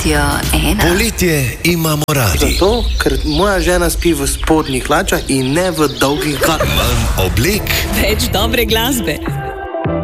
Radio 1. Poletje imamo radi. Zato, ker moja žena spi v spodnjih hlačah in ne v dolgih hlačah. Manj oblek, Več dobre glasbe.